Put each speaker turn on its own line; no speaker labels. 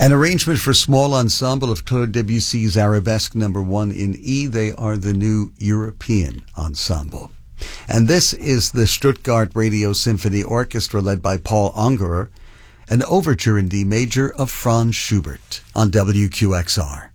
An arrangement for small ensemble of Claude Debussy's Arabesque No. 1 in E. They are the new European ensemble. And this is the Stuttgart Radio Symphony Orchestra led by Paul Ungerer, an overture in D major of Franz Schubert on WQXR.